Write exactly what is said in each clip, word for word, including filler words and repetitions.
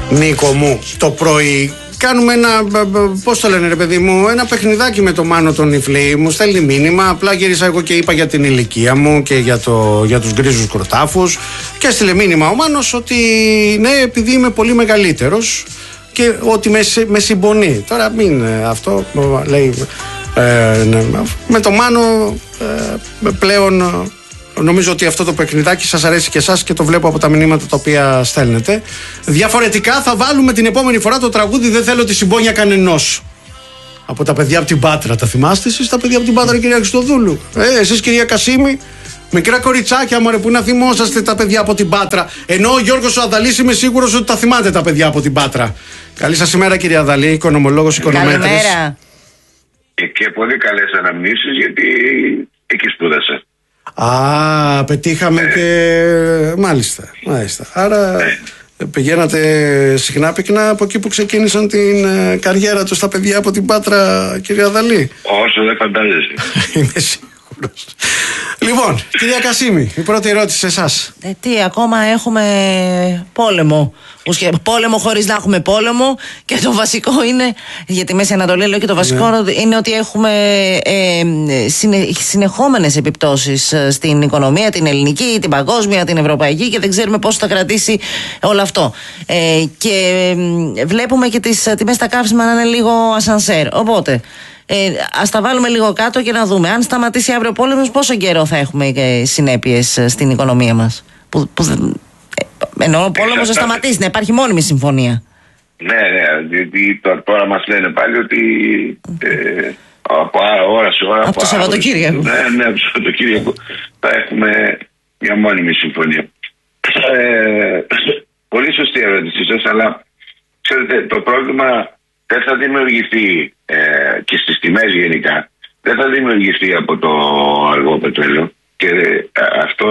Νίκο μου, το πρωί κάνουμε ένα, πώς το λένε ρε παιδί μου, ένα παιχνιδάκι με το Μάνο τον Ιφλή. Μου στέλνει μήνυμα, απλά γύρισα εγώ και είπα για την ηλικία μου και για, το, για τους γκρίζους κροτάφους. Και έστειλε μήνυμα ο Μάνος ότι ναι, επειδή είμαι πολύ μεγαλύτερος και ότι με, με συμπονεί. Τώρα μην αυτό, λέει, ε, ναι, με το Μάνο ε, πλέον... Νομίζω ότι αυτό το παιχνιδάκι σας αρέσει και εσάς και το βλέπω από τα μηνύματα τα οποία στέλνετε. Διαφορετικά θα βάλουμε την επόμενη φορά το τραγούδι «Δεν θέλω τη συμπόνια κανενός». Από τα παιδιά από την Πάτρα. Τα θυμάστε εσείς τα παιδιά από την Πάτρα, κυρία Χριστοδούλου? Ε, εσείς κυρία Κασίμη, μικρά κοριτσάκια μωρέ, που να θυμόσαστε τα παιδιά από την Πάτρα. Ενώ ο Γιώργος ο Αδαλής είμαι σίγουρος ότι τα θυμάται τα παιδιά από την Πάτρα. Καλή σας ημέρα κυρία Αδαλή, οικονομολόγος, οικονομέτρης. Καλημέρα. Και, και πολύ καλές αναμνήσεις, γιατί εκεί σπούδασα. Α, πετύχαμε και... Μάλιστα, μάλιστα. Άρα πηγαίνατε συχνά πυκνά από εκεί που ξεκίνησαν την ε, καριέρα τους τα παιδιά από την Πάτρα, κυρία Αδαλή? Όσο δεν φαντάζεσαι. Είμαι σίγουρος. Λοιπόν, κυρία Κασίμη, η πρώτη ερώτηση σε εσάς. Ε, τι, ακόμα έχουμε πόλεμο. Πόλεμο χωρίς να έχουμε πόλεμο. Και το βασικό είναι, για τη Μέση Ανατολή λέω, και το βασικό ναι. είναι ότι έχουμε ε, συνε, συνεχόμενες επιπτώσεις στην οικονομία, την ελληνική, την παγκόσμια, την ευρωπαϊκή, και δεν ξέρουμε πώς θα κρατήσει όλο αυτό. Ε, και ε, βλέπουμε και τις τιμές στα καύσιμα να είναι λίγο ασανσέρ. Οπότε Ε, ας τα βάλουμε λίγο κάτω και να δούμε. Αν σταματήσει αύριο ο πόλεμος, πόσο καιρό θα έχουμε συνέπειες στην οικονομία μας? Που, που, ε, ενώ ο πόλεμος θα σταματήσει, να υπάρχει μόνιμη συμφωνία. Ναι, ναι, γιατί τώρα μας λένε πάλι ότι ε, από ώρα σε ώρα, από το Σαββατοκύριακο. Ναι, ναι, από το Σαββατοκύριακο θα έχουμε μια μόνιμη συμφωνία. Ε, πολύ σωστή ερώτησή σας, αλλά ξέρετε, το πρόβλημα δεν θα δημιουργηθεί ε, και στις τιμές γενικά, δεν θα δημιουργηθεί από το αργό πετρέλαιο. Και ε, αυτό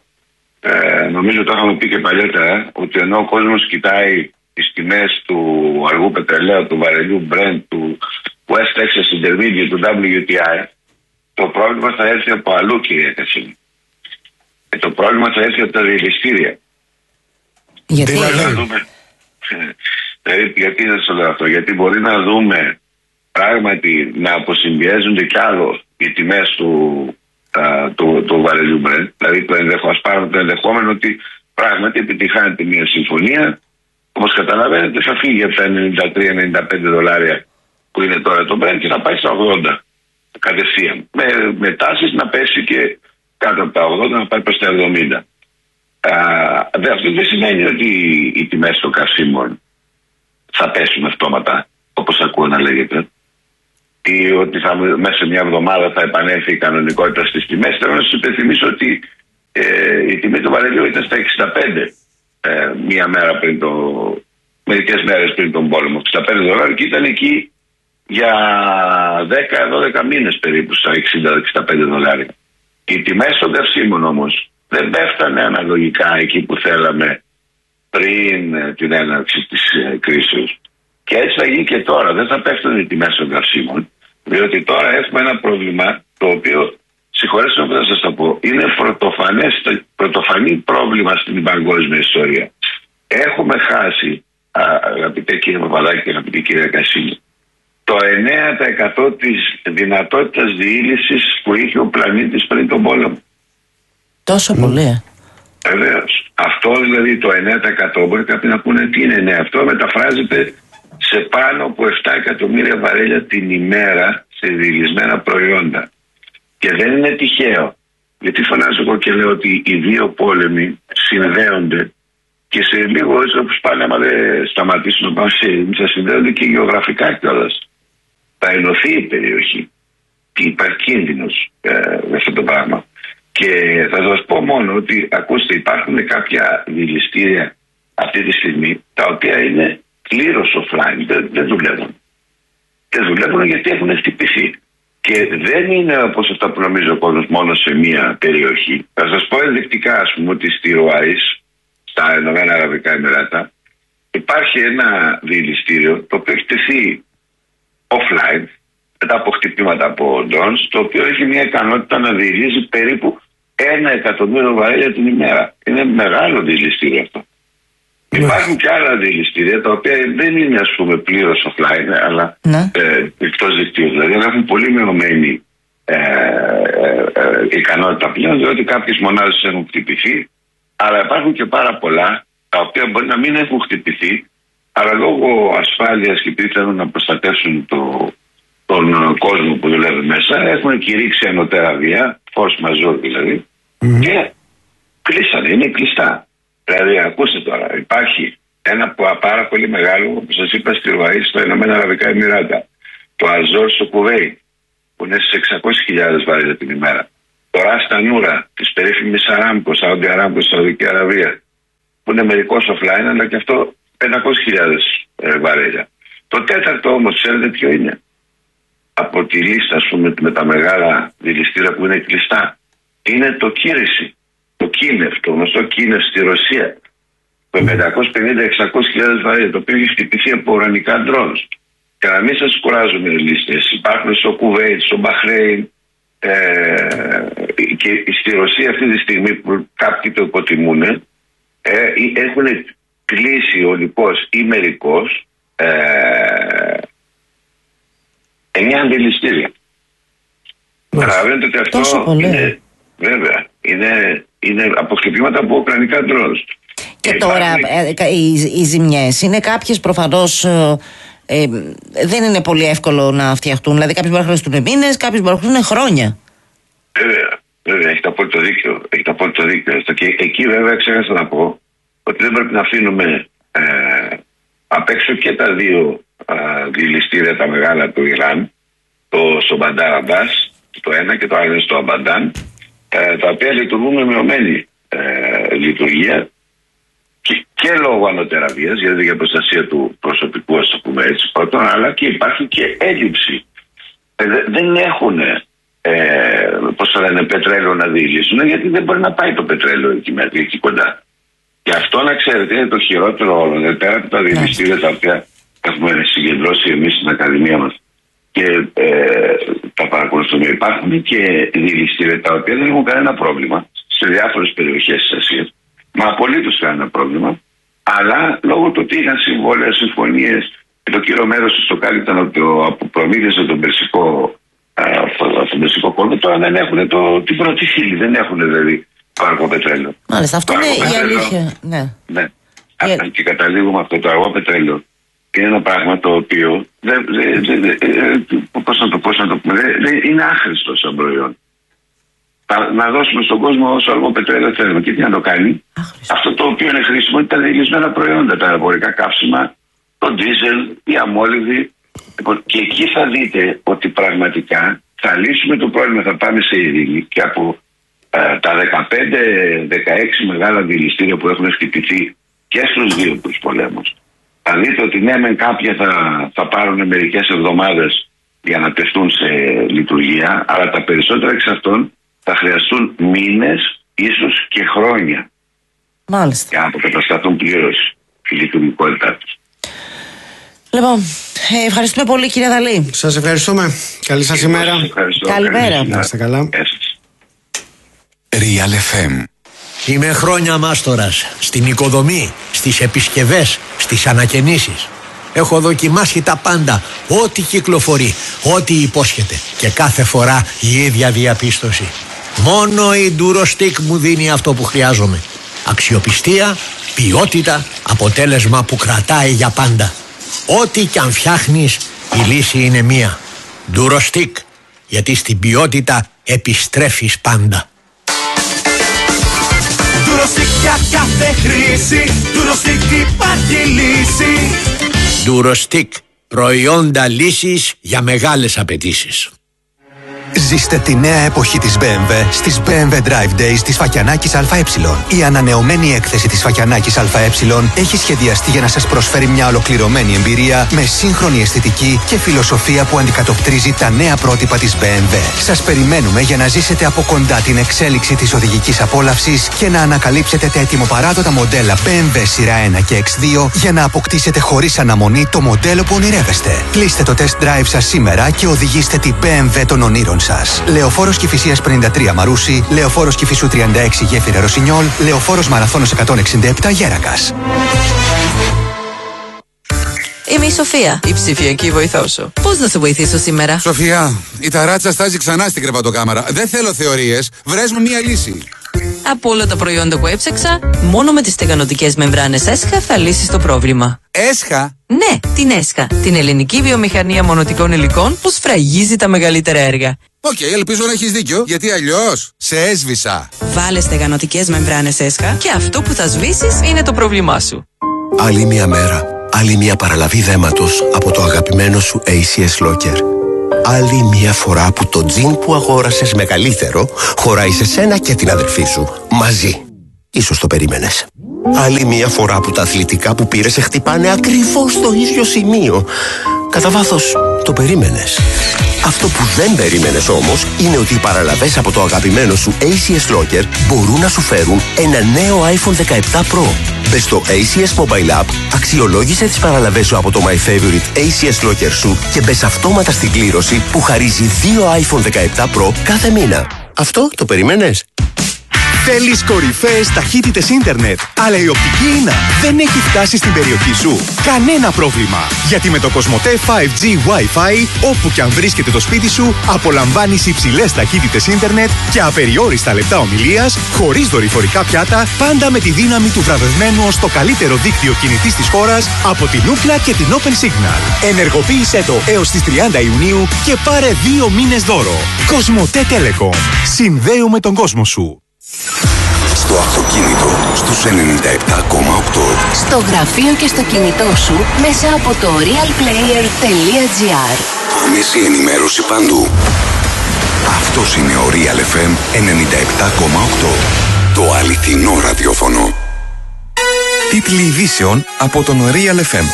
ε, νομίζω το είχαμε πει και παλιότερα, ότι ενώ ο κόσμος κοιτάει τις τιμές του αργού πετρελαίου, του βαρελιού Brent, του West Texas Intermediate, του ντάμπλιου τι άι, το πρόβλημα θα έρθει από αλλού, κυρία Κασίμη. Ε, το πρόβλημα θα έρθει από τα διελιστήρια. Γιατί να δούμε. Δηλαδή, γιατί δεν το λέω αυτό? Γιατί μπορεί να δούμε πράγματι να αποσυμπιέζονται κι άλλο οι τιμές του, α, του, του βαρελιού Brent. Δηλαδή, το ενδεχόμενο, πάρουμε το ενδεχόμενο ότι πράγματι επιτυχάνεται μια συμφωνία. Όπως καταλαβαίνετε, θα φύγει από τα ενενήντα τρία με ενενήντα πέντε δολάρια που είναι τώρα το Brent και θα πάει στα ογδόντα κατευθείαν. Με, με τάσεις να πέσει και κάτω από τα ογδόντα, να πάει προς τα εβδομήντα. Α, δε, αυτό δεν σημαίνει ότι οι τιμές των καυσίμων θα πέσουν αυτόματα, όπως ακούω να λέγεται, ή ότι θα, μέσα σε μια εβδομάδα θα επανέλθει η κανονικότητα στις τιμές. Θέλω να σας υπενθυμίσω ότι ε, η τιμή του βαρελιού ήταν στα εξήντα πέντε ε, μία μέρα πριν το, μερικές μέρες πριν τον πόλεμο, εξήντα πέντε δολάρια, και ήταν εκεί για δέκα με δώδεκα μήνες περίπου στα εξήντα με εξήντα πέντε δολάρια. Οι τιμές των καυσίμων όμως δεν πέφτανε αναλογικά εκεί που θέλαμε πριν την έναρξη της ε, κρίσης. Και έτσι θα γίνει και τώρα. Δεν θα πέφτουν οι τιμές των καυσίμων, διότι τώρα έχουμε ένα πρόβλημα το οποίο, συγχωρέστε με που θα σας το πω, είναι πρωτοφανές, πρωτοφανή πρόβλημα στην παγκόσμια ιστορία. Έχουμε χάσει, α, αγαπητέ κύριε Παπαδάκη και αγαπητή κυρία Κασίμη, το εννέα τοις εκατό της δυνατότητας διήλυσης που είχε ο πλανήτης πριν τον πόλεμο. Τόσο πολύ. Βεβαίως. Αυτό δηλαδή το εννέα τοις εκατό, μπορεί κάποιοι να πούνε τι είναι εννέα. Αυτό μεταφράζεται σε πάνω από επτά εκατομμύρια βαρέλια την ημέρα σε διηλυσμένα προϊόντα. Και δεν είναι τυχαίο. Γιατί φωνάζω εγώ και λέω ότι οι δύο πόλεμοι συνδέονται και σε λίγο, έτσι όπως πάνε, άμα δεν σταματήσουν να πάνε, θα συνδέονται και γεωγραφικά κιόλας. Θα ενωθεί η περιοχή και υπάρχει κίνδυνος ε, με αυτό το πράγμα. Και θα σας πω μόνο ότι, ακούστε, υπάρχουν κάποια διηλιστήρια αυτή τη στιγμή τα οποία είναι πλήρως offline, δεν, δεν δουλεύουν. Δεν δουλεύουν γιατί έχουν χτυπηθεί. Και δεν είναι όπως αυτά που νομίζει ο κόσμος μόνο σε μία περιοχή. Θα σας πω ενδεικτικά, ας πούμε, ότι στη Ρουάης, στα Ηνωμένα Αραβικά Εμιράτα, υπάρχει ένα διηλιστήριο το οποίο έχει τεθεί offline μετά από χτυπήματα από drones, το οποίο έχει μια ικανότητα να διηλύσει περίπου ένα εκατομμύριο βαρέλια την ημέρα. Είναι μεγάλο διηλιστήριο αυτό. Ναι. Υπάρχουν και άλλα δηληστήρια τα οποία δεν είναι, ας πούμε, πλήρως offline, αλλά ναι. ε, εκτός δικτύου. Δηλαδή έχουν πολύ μειωμένη ε, ε, ε, ικανότητα πλέον, διότι κάποιες μονάδες έχουν χτυπηθεί, αλλά υπάρχουν και πάρα πολλά τα οποία μπορεί να μην έχουν χτυπηθεί, αλλά λόγω ασφάλειας και επειδή θέλουν να προστατεύσουν το, τον κόσμο που δουλεύει μέσα, έχουν κηρύξει ανωτέρα βία, force majeure δηλαδή, mm. και κλείσανε, είναι κλειστά. Δηλαδή, ακούστε τώρα, υπάρχει ένα πάρα πολύ μεγάλο, όπως σας είπα, στη Ουαΐ, στα Ηνωμένα Αραβικά Εμιράτα, το Αζόρ στο Κουβέιτ, που είναι στις εξακόσιες χιλιάδες βαρέλια την ημέρα. Το Ράστα Νούρα, της περίφημης Αράμκο, Σαούντι Αράμκο, Σαουδική Αραβία, που είναι μερικώς offline, αλλά και αυτό πεντακόσιες χιλιάδες ε, βαρέλια. Το τέταρτο όμως, ξέρετε ποιο είναι? Από τη λίστα, ας πούμε, με τα μεγάλα δηληστήρια που είναι κλειστά, είναι το Κύριση. Το Κίνευ, το γνωστό Κίνευ στη Ρωσία, με πεντακόσιες πενήντα με εξακόσιες χιλιάδες βαρέλια, το οποίο έχει χτυπηθεί από ουρανικά ντρόνς. Και να μην σας κουράζουμε λίστες, υπάρχουν στο Κουβέιτ, στο Μπαχρέιν, ε, και στη Ρωσία αυτή τη στιγμή που κάποιοι το υποτιμούν, ε, έχουν κλείσει ολικός ή μερικός ε, εννιά δηληστήρια. Καταλαβαίνετε ότι αυτό είναι, βέβαια, είναι, είναι αποκτήματα από ουκρανικά ντρόνς. Και, και τώρα υπάρχουν... οι, οι ζημιές είναι κάποιες προφανώς ε, ε, δεν είναι πολύ εύκολο να φτιαχτούν. Δηλαδή κάποιες μπορεί να χρειαστούν μήνες, κάποιες μπορεί να χρειαστούν χρόνια. Βέβαια, βέβαια, έχετε απόλυτο δίκιο. Έχετε απόλυτο δίκιο. Και εκεί βέβαια ξέχασα να πω ότι δεν πρέπει να αφήνουμε ε, απ' έξω και τα δύο ε, δηληστήρια τα μεγάλα του Ιράν, το στο Μπαντάρ Αμπάς, το ένα και το άλλο στο Αμπαντάν, ε, τα οποία λειτουργούν με μειωμένη ε, λειτουργία και, και λόγω ανωτέρα βίας, γιατί για προστασία του προσωπικού, ας το πούμε έτσι, πρώτον, αλλά και υπάρχει και έλλειψη. Ε, δεν έχουν ε, πώς θα λένε, πετρέλαιο να διηλύσουν, γιατί δεν μπορεί να πάει το πετρέλαιο εκεί, εκεί κοντά. Και αυτό, να ξέρετε, είναι το χειρότερο όλο. Δηλαδή, πέρα από τα δηληστήρια τα οποία έχουμε συγκεντρώσει εμείς στην Ακαδημία μας και ε, τα παρακολουθούμε, υπάρχουν και δηληστήρια τα οποία δεν έχουν κανένα πρόβλημα σε διάφορες περιοχές της Ασίας. Μα απολύτως κανένα πρόβλημα, αλλά λόγω του ότι είχαν συμβόλαια, συμφωνίες και το κύριο μέρος του το κάλυπταν από προμήθειες από τον Περσικό, στον Περσικό κόσμο, τώρα δεν έχουν το, την πρώτη φύλλη, δεν έχουν δηλαδή το αργό πετρέλαιο. Μάλιστα, αυτό είναι η αλήθεια. Ναι. Ναι. Yeah. Και καταλήγουμε αυτό το αργό πετρέλαιο. Είναι ένα πράγμα το οποίο δεν, δεν, δεν, δεν, πώς να το, πώς να το πούμε, δεν, είναι άχρηστο σαν προϊόν. Να δώσουμε στον κόσμο όσο αργό πετρέλαιο θέλουμε. Και τι να το κάνει? Άχρηστο. Αυτό το οποίο είναι χρήσιμο είναι τα διελισμένα προϊόντα, τα αεροπορικά καύσιμα, το ντίζελ, η αμόλυδη. Και εκεί θα δείτε ότι πραγματικά θα λύσουμε το πρόβλημα, θα πάμε σε ειρήνη και από ε, τα δεκαπέντε δεκαέξι μεγάλα δηληστήρια που έχουν χτυπηθεί και στους δύο τους πολέμους. Θα δείτε ότι ναι, μεν κάποια θα, θα πάρουν μερικές εβδομάδες για να τεθούν σε λειτουργία, αλλά τα περισσότερα εξ αυτών θα χρειαστούν μήνες, ίσως και χρόνια. Μάλιστα. Για να αποκατασταθούν πλήρως η λειτουργικότητά τους. Λοιπόν, ε, ευχαριστούμε πολύ, κύριε Δαλή. Σας ευχαριστούμε. Καλή σας ημέρα. Καλημέρα. Να είστε καλά. Real εφ εμ. Είμαι χρόνια μάστορας στην οικοδομή, στις επισκευές, στις ανακαινήσεις. Έχω δοκιμάσει τα πάντα, ό,τι κυκλοφορεί, ό,τι υπόσχεται. Και κάθε φορά η ίδια διαπίστωση. Μόνο η Durostec μου δίνει αυτό που χρειάζομαι. Αξιοπιστία, ποιότητα, αποτέλεσμα που κρατάει για πάντα. Ό,τι κι αν φτιάχνεις, η λύση είναι μία. Durostec, γιατί στην ποιότητα επιστρέφεις πάντα. Durostec για κάθε χρήση, Durostec υπάρχει λύση. Durostec, προϊόντα λύσης για μεγάλες απαιτήσεις. Ζήστε τη νέα εποχή της μπι εμ ντάμπλιου στις μπι εμ ντάμπλιου Drive Days της Φακιανάκης ΑΕ. Η ανανεωμένη έκθεση της Φακιανάκης ΑΕ έχει σχεδιαστεί για να σας προσφέρει μια ολοκληρωμένη εμπειρία με σύγχρονη αισθητική και φιλοσοφία που αντικατοπτρίζει τα νέα πρότυπα της μπι εμ ντάμπλιου. Σας περιμένουμε για να ζήσετε από κοντά την εξέλιξη της οδηγικής απόλαυσης και να ανακαλύψετε τα ετοιμοπαράδοτα μοντέλα μπι εμ ντάμπλιου Σειρά ένα και εξ δύο για να αποκτήσετε χωρίς αναμονή το μοντέλο που ονειρεύεστε. Κλείστε το test drive σας σήμερα και οδηγήστε την μπι εμ ντάμπλιου των ονείρων καλούν σας. Λεωφόρος Κηφισίας πενήντα τρία Μαρούσι, Λεωφόρος Κηφισού τριάντα έξι Γέφυρα Ρωσινιόλ, Λεωφόρος Μαραθώνος εκατόν εξήντα επτά Γέρακας. Είμαι η Σοφία, η ψηφιακή βοηθό σου. Πώς να σε βοηθήσω σήμερα? Σοφία, η ταράτσα στάζει ξανά στην κρεβατοκάμαρα. Δεν θέλω θεωρίες. Βρες μου μία λύση. Από όλα τα προϊόντα που έψαξα, μόνο με τις στεγανοτικές μεμβράνες ΕΣΧΑ θα λύσεις το πρόβλημα. ΕΣΧΑ? Ναι, την ΕΣΧΑ. Την ελληνική βιομηχανία μονοτικών υλικών που σφραγίζει τα μεγαλύτερα έργα. Οκ, okay, ελπίζω να έχεις δίκιο, γιατί αλλιώς σε έσβησα. Βάλε στεγανοτικές μεμβράνες ΕΣΧΑ και αυτό που θα σβήσεις είναι το πρόβλημά σου. Άλλη μια μέρα, άλλη μια παραλαβή δέματος από το αγαπημένο σου έι σι ες Locker. Άλλη μια φορά που το τζιν που αγόρασες μεγαλύτερο χωράει σε σένα και την αδερφή σου μαζί. Ίσως το περίμενες. Άλλη μια φορά που τα αθλητικά που πήρες σε χτυπάνε ακριβώς στο ίδιο σημείο. Κατά βάθος το περίμενες. Αυτό που δεν περίμενες όμως είναι ότι οι παραλαβές από το αγαπημένο σου έι σι ες Locker μπορούν να σου φέρουν ένα νέο άιφον δεκαεπτά Pro. Μπες στο έι σι ες Mobile App, αξιολόγησε τις παραλαβές σου από το My Favorite έι σι ες Locker σου και μπες αυτόματα στην κλήρωση που χαρίζει δύο άιφον δεκαεπτά Pro κάθε μήνα. Αυτό το περίμενες? Θέλεις κορυφαίες ταχύτητες ίντερνετ, αλλά η οπτική ίνα δεν έχει φτάσει στην περιοχή σου? Κανένα πρόβλημα! Γιατί με το Κοσμοτέ φάιβ τζι Wi-Fi, όπου και αν βρίσκεται το σπίτι σου, απολαμβάνεις υψηλές ταχύτητες ίντερνετ και απεριόριστα λεπτά ομιλίας, χωρίς δορυφορικά πιάτα, πάντα με τη δύναμη του βραβευμένου ως το καλύτερο δίκτυο κινητής της χώρας από την Ookla και την Open Signal. Ενεργοποίησέ το έως τις τριάντα Ιουνίου και πάρε δύο μήνες δώρο. Κοσμοτέ Telecom. Συνδέουμε τον κόσμο σου. Στο αυτοκίνητο, στους ενενήντα επτά κόμμα οκτώ. Στο γραφείο και στο κινητό σου, μέσα από το real player τελεία τζι άρ. Άμεση ενημέρωση παντού. Αυτός είναι ο Real εφ εμ ενενήντα επτά κόμμα οκτώ. Το αληθινό ραδιόφωνο. Τίτλοι ειδήσεων από τον Real εφ εμ.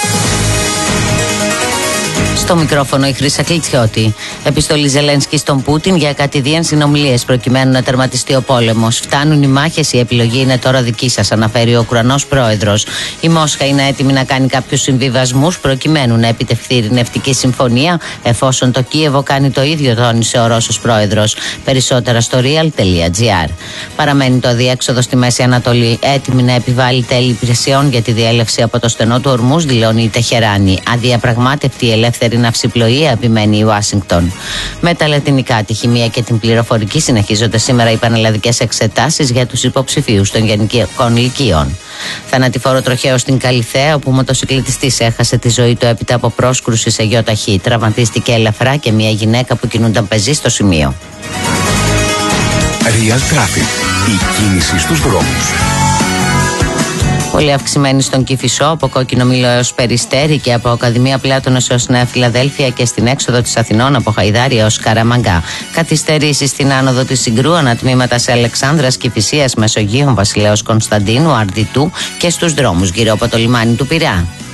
Στο μικρόφωνο η Χρύσα Κλιτσιώτη. Επιστολή Ζελένσκι στον Πούτιν για κατηδίαν συνομιλίες προκειμένου να τερματιστεί ο πόλεμος. Φτάνουν οι μάχες, η επιλογή είναι τώρα δική σας, αναφέρει ο Ουκρανός πρόεδρος. Η Μόσχα είναι έτοιμη να κάνει κάποιους συμβιβασμούς προκειμένου να επιτευχθεί ειρηνευτική συμφωνία, εφόσον το Κίεβο κάνει το ίδιο, τόνισε ο Ρώσος πρόεδρος. Περισσότερα στο real τελεία τζι άρ. Παραμένει το αδιέξοδο στη Μέση Ανατολή, έτοιμη να επιβάλλει τέλη υπηρεσιών για τη διέλευση από το στενό του Ορμούζ, δηλώνει η Τεχεράνη. Αδιαπραγμάτευτη η ελεύθερη ναυσιπλοεία, επιμένει η Ουάσιγκτον. Με τα λατινικά, τη χημεία και την πληροφορική συνεχίζονται σήμερα οι πανελλαδικές εξετάσεις για τους υποψηφίους των γενικών λυκείων. Θανατηφόρο τροχαίο στην Καλιθέα, όπου ο μοτοσυκλετιστής έχασε τη ζωή του έπειτα από πρόσκρουση σε γιοταχή. Τραυματίστηκε ελαφρά και μια γυναίκα που κινούνταν πεζή στο σημείο. Real Traffic. Η κίνηση στους δρόμους. Πολύ αυξημένη στον Κηφισό, από Κόκκινο Μήλο έως Περιστέρι και από Ακαδημία Πλάτωνος έως Νέα Φιλαδέλφια και στην έξοδο της Αθηνών από Χαϊδάρη έως Καραμαγκά. Καθυστερήσεις στην άνοδο της Συγκρού, ανατμήματα σε Αλεξάνδρας, Κηφισίας, Μεσογείων, Βασιλέως Κωνσταντίνου, Αρδιτού και στους δρόμους γύρω από το λιμάνι του Πειραιά.